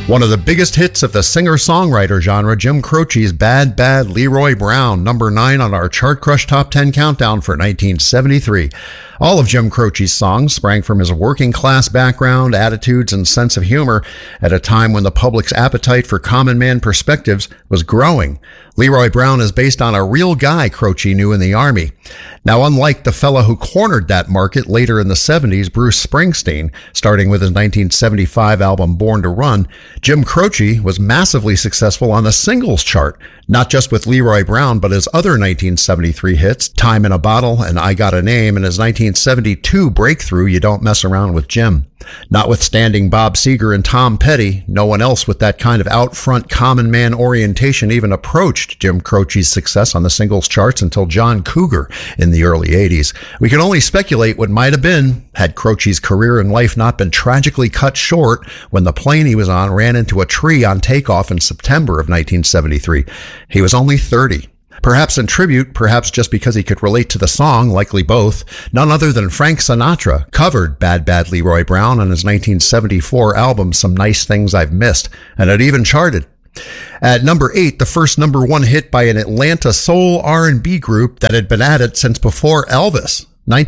One of the biggest hits of the singer-songwriter genre, Jim Croce's Bad Bad Leroy Brown, number 9 on our Chart Crush Top 10 countdown for 1973. All of Jim Croce's songs sprang from his working-class background, attitudes, and sense of humor at a time when the public's appetite for common man perspectives was growing. Leroy Brown is based on a real guy Croce knew in the Army. Now, unlike the fella who cornered that market later in the 70s, Bruce Springsteen, starting with his 1975 album Born to Run, Jim Croce was massively successful on the singles chart, not just with Leroy Brown, but his other 1973 hits, Time in a Bottle and I Got a Name, and his 1972 breakthrough, You Don't Mess Around with Jim. Notwithstanding Bob Seger and Tom Petty, no one else with that kind of out-front common man orientation even approached Jim Croce's success on the singles charts until John Cougar in the early 80s. We can only speculate what might have been had Croce's career and life not been tragically cut short when the plane he was on ran into a tree on takeoff in September of 1973. He was only 30. Perhaps in tribute, perhaps just because he could relate to the song, likely both, none other than Frank Sinatra covered Bad Bad Leroy Brown on his 1974 album, Some Nice Things I've Missed, and it even charted. At number 8, the first number 1 hit by an Atlanta soul R&B group that had been at it since before Elvis,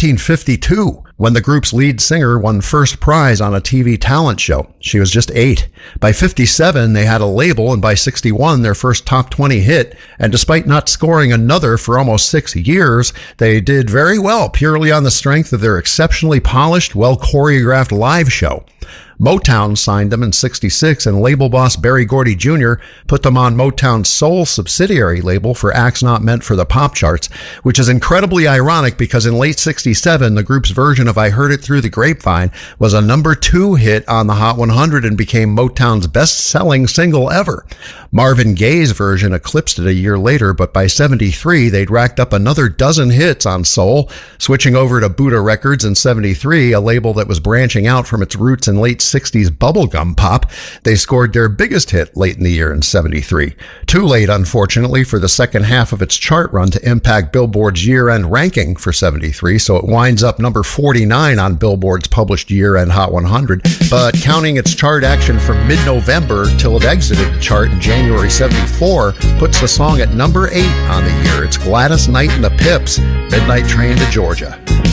1952, when the group's lead singer won first prize on a TV talent show. She was just 8. By 57, they had a label, and by 61, their first top 20 hit. And despite not scoring another for almost 6 years, they did very well purely on the strength of their exceptionally polished, well-choreographed live show. Motown signed them in 66, and label boss Berry Gordy Jr. put them on Motown's sole subsidiary label for acts not meant for the pop charts, which is incredibly ironic because in late 67, the group's version of I Heard It Through the Grapevine was a number 2 hit on the Hot 100 and became Motown's best-selling single ever. Marvin Gaye's version eclipsed it a year later, but by 73, they'd racked up another dozen hits on soul, switching over to Buddha Records in 73, a label that was branching out from its roots in late 60s bubblegum pop. They scored their biggest hit late in the year in 73. Too late, unfortunately, for the second half of its chart run to impact Billboard's year-end ranking for 73, so it winds up number 49 on Billboard's published year-end Hot 100, but counting its chart action from mid-November till it exited the chart in January 74 puts the song at number 8 on the year. It's Gladys Knight and the Pips, Midnight Train to Georgia.